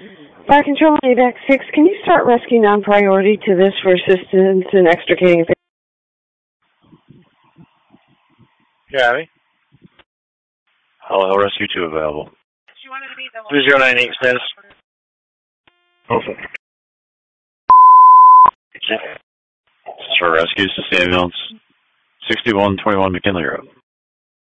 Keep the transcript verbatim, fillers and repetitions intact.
Fire Control A V A C six, can you start rescue non-priority to this for assistance in extricating? Yeah, Abby? Hello, Rescue two available. two zero nine eight status. Okay. For rescue, sustain ambulance, sixty-one twenty-one McKinley Road.